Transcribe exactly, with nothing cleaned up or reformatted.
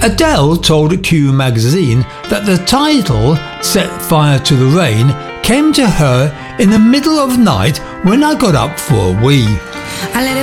Adele told Q magazine that the title, Set Fire to the Rain, came to her in the middle of the night when I got up for a wee. I let it